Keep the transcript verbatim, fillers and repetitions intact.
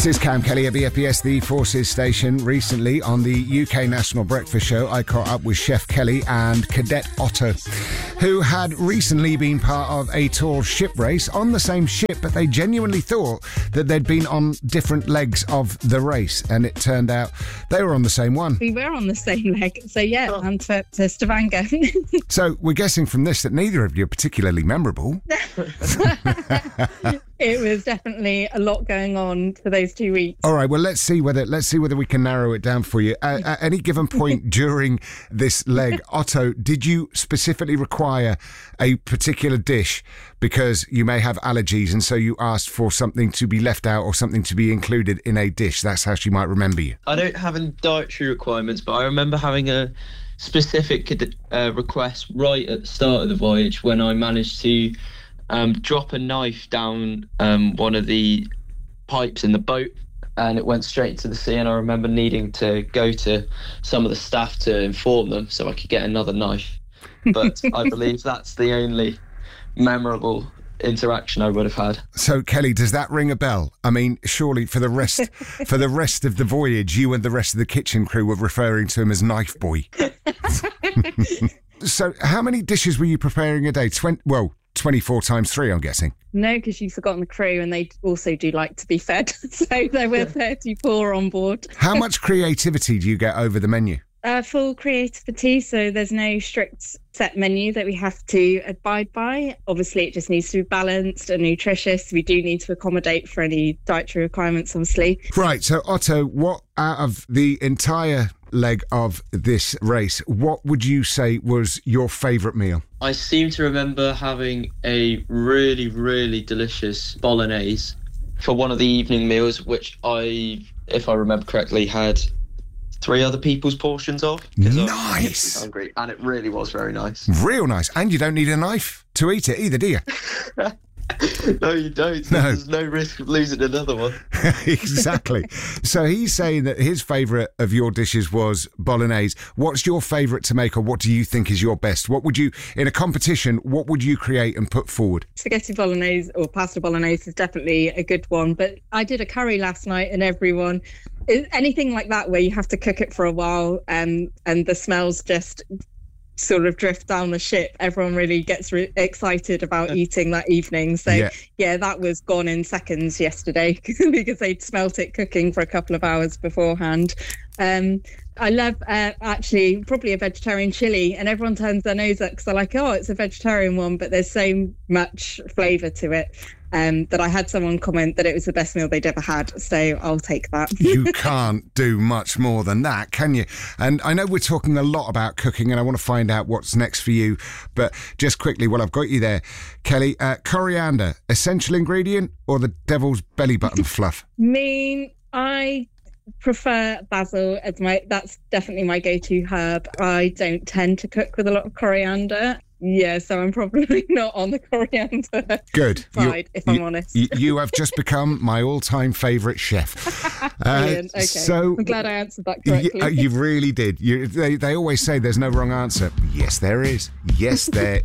is Cam Kelly at B F B S, the Forces station. Recently, on the U K National Breakfast Show, I caught up with Chef Kelly and Cadet Otto, who had recently been part of a tour ship race on the same ship, but they genuinely thought that they'd been on different legs of the race, and it turned out they were on the same one. We were on the same leg, so yeah, oh. and to, to Stavanger. So we're guessing from this that neither of you are particularly memorable. It was definitely a lot going on for those two weeks. All right, well, let's see whether let's see whether we can narrow it down for you. Uh, at any given point during this leg, Otto, did you specifically require a particular dish because you may have allergies, and so you asked for something to be left out or something to be included in a dish? That's how she might remember you. I don't have any dietary requirements, but I remember having a specific uh, request right at the start of the voyage when I managed to um, drop a knife down um, one of the pipes in the boat, and it went straight into the sea. And I remember needing to go to some of the staff to inform them so I could get another knife. But I believe that's the only memorable interaction I would have had. So, Kelly, does that ring a bell? I mean, surely for the rest for the rest of the voyage, you and the rest of the kitchen crew were referring to him as Knife Boy. So, how many dishes were you preparing a day? Twenty, well, twenty-four times three, I'm guessing. No, because you've forgotten the crew, and they also do like to be fed. So there were thirty-four on board. How much creativity do you get over the menu? Uh, full creativity, so there's no strict set menu that we have to abide by. Obviously, it just needs to be balanced and nutritious. We do need to accommodate for any dietary requirements, obviously. Right, so Otto, what out of the entire leg of this race, what would you say was your favourite meal? I seem to remember having a really, really delicious bolognese for one of the evening meals, which I, if I remember correctly, had three other people's portions of. Nice. I was hungry, and it really was very nice. Real nice. And you don't need a knife to eat it either, do you? No, you don't. No. There's no risk of losing another one. Exactly. So he's saying that his favourite of your dishes was bolognese. What's your favourite to make, or what do you think is your best? What would you, in a competition, what would you create and put forward? Spaghetti bolognese or pasta bolognese is definitely a good one. But I did a curry last night, and everyone, anything like that where you have to cook it for a while and, and the smells just sort of drift down the ship, everyone really gets re- excited about eating that evening. So yeah. yeah, that was gone in seconds yesterday because they'd smelt it cooking for a couple of hours beforehand. Um, I love uh, actually probably a vegetarian chili, and everyone turns their nose up because they're like, oh, it's a vegetarian one, but there's so much flavour to it. Um, that I had someone comment that it was the best meal they'd ever had, so I'll take that. You can't do much more than that, can you? And I know we're talking a lot about cooking, and I want to find out what's next for you, but just quickly, while I've got you there, Kelly, uh, coriander, essential ingredient or the devil's belly button fluff? mean, I prefer basil as my, that's definitely my go-to herb. I don't tend to cook with a lot of coriander. Yeah, so I'm probably not on the coriander Good. side, if you, I'm honest. You, you have just become my all-time favourite chef. Brilliant, uh, okay. So, I'm glad I answered that correctly. You, you really did. You, they, they always say there's no wrong answer. Yes, there is. Yes, there